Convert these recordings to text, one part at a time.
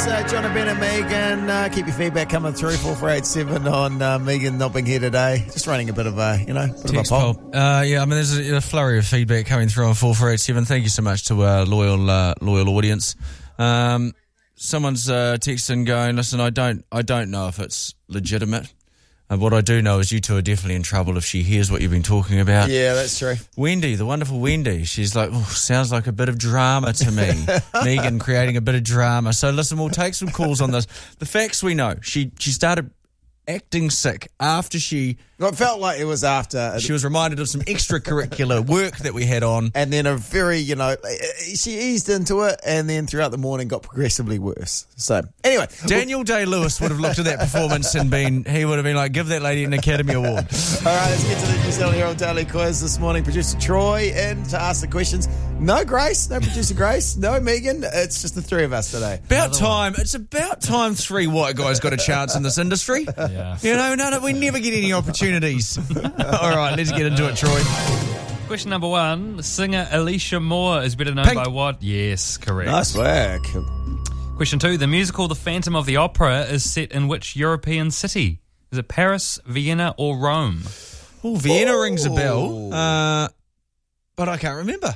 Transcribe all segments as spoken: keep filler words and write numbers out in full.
Uh, John and Ben and Megan. Uh, keep your feedback coming through. four four eight seven on uh, Megan not being here today. Just running a bit of a, you know, bit Text of a poll. poll. Uh, yeah, I mean, there's a, a flurry of feedback coming through on four four eight seven. Thank you so much to our loyal, uh, loyal audience. Um, someone's uh, texting going, listen, I don't, I don't know if it's legitimate. Uh, what I do know is you two are definitely in trouble if she hears what you've been talking about. Yeah, that's true. Wendy, the wonderful Wendy, she's like, oh, sounds like a bit of drama to me. Megan creating a bit of drama. So listen, we'll take some calls on this. The facts we know, she she started acting sick after she... Well, it felt like it was after... She was reminded of some extracurricular work that we had on. And then a very, you know, she eased into it and then throughout the morning got progressively worse. So, anyway. Daniel Day-Lewis would have looked at that performance and been, he would have been like, give that lady an Academy Award. All right, let's get to the New Zealand Herald Daily Quiz this morning. Producer Troy in to ask the questions. No Grace, no Producer Grace, no Megan. It's just the three of us today. About time. It's about time three white guys got a chance in this industry. Yeah. You know, no, we never get any opportunities. All right, let's get into it, Troy. Question number one. Singer Alicia Moore is better known Pink. by what? Yes, correct. Nice work. Question two. The musical The Phantom of the Opera is set in which European city? Is it Paris, Vienna, or Rome? Oh, Vienna Ooh. rings a bell, uh, but I can't remember.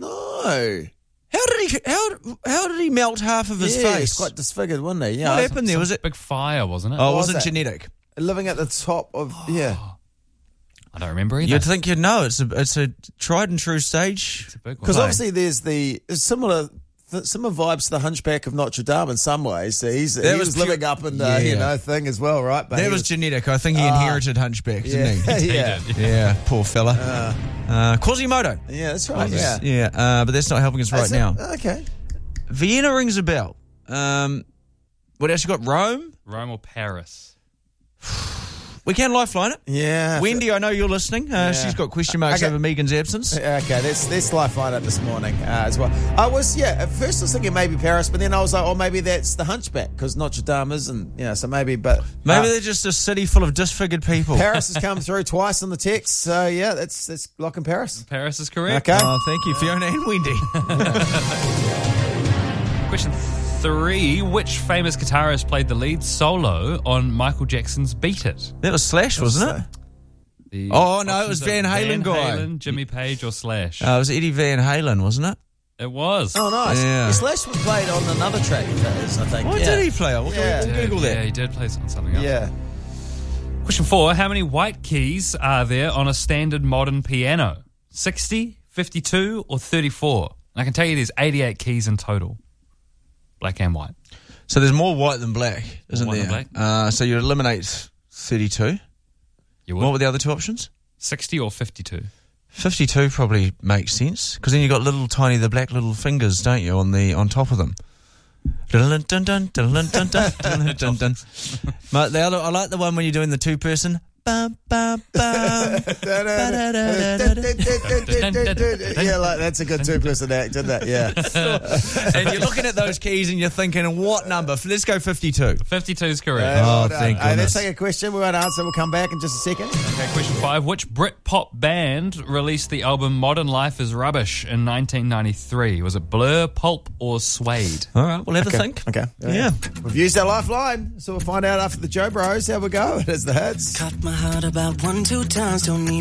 No. How did he? How how did he melt half of his yeah, face? he's quite disfigured, wasn't he? Yeah. What happened there? Was it? Big fire, wasn't it? Oh, it What was wasn't that? genetic. Living at the top of, yeah. I don't remember either. You'd think you'd know. It's a it's a tried and true stage. It's a big one. Because obviously there's the there's similar th- similar vibes to the Hunchback of Notre Dame in some ways. So he's That he was was, pure- living up in the Yeah. you know thing as well, right? But That he was genetic. I think he inherited hunchback, didn't yeah, he? yeah, did, Yeah, poor fella. Uh, Quasimodo. yeah. That's right. Yeah, Yeah, uh, but that's not helping us right That's it. now. Okay. Vienna rings a bell. Um, what else you got? Rome? Rome or Paris? We can lifeline it. Yeah. Wendy, I know you're listening. Uh, Yeah. She's got question marks Okay. over Megan's absence. Okay, let's let's lifeline it this morning uh, as well. I was yeah. At first I was thinking maybe Paris, but then I was like, oh, maybe that's the Hunchback because Notre Dame isn't. You know, so maybe, but Maybe uh, they're just a city full of disfigured people. Paris has come through twice on the text. So yeah, that's that's blocking Paris. Paris is correct. Okay. Oh, thank you, Fiona and Wendy. Question three. Which famous guitarist played the lead solo on Michael Jackson's Beat It? That was Slash, wasn't it? The Oh, no, it was options are Van Halen guy. Halen, Jimmy Page, or Slash? Uh, it was Eddie Van Halen, wasn't it? it was. Oh, nice. Yeah. Yeah. Slash was played on another track of his, I think. What yeah. did he play on? We'll, Yeah. we'll Google Yeah, that. he did play on something else. Yeah. Question four. How many white keys are there on a standard modern piano? sixty, fifty-two, or thirty-four? And I can tell you there's eighty-eight keys in total. Black and white. So there's more white than black, isn't white there? than black. Uh, so you eliminate thirty-two. You would? What were the other two options? sixty or fifty-two? fifty-two probably makes sense because then you got little tiny the black little fingers, don't you, on the on top of them. Dun dun dun dun dun dun dun dun dun. But the other, I like the one when you're doing the two person. Bum, bum, bum. Yeah, like that's a good two-person act, isn't it? Yeah. And you're looking at those keys and you're thinking, what number? Let's go fifty-two. fifty-two is correct. Yeah, well Oh, done. thank Hey, let's goodness. take a question. We won't answer. We'll come back in just a second. Okay, question five. Which Britpop band released the album Modern Life is Rubbish in nineteen ninety-three? Was it Blur, Pulp, or Suede? All right, we'll have a think. Okay. Yeah. We've used our lifeline, so we'll find out after the Joe Bros how we go. It is the hits. Cut my heart about one, two times, don't need